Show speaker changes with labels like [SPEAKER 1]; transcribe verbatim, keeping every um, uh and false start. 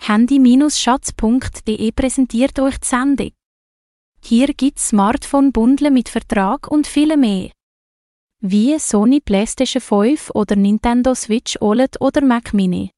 [SPEAKER 1] Handy Schatz punkt de präsentiert euch die Sendung. Hier gibt's Smartphone-Bundle mit Vertrag und viel mehr. Wie Sony PlayStation fünf oder Nintendo Switch O L E D oder Mac Mini.